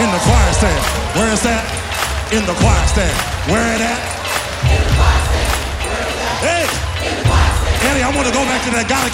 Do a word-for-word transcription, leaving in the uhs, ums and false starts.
In the choir stand. Where is that? In the choir stand. Where it at? Hey! Eddie, I want to go back to that guy.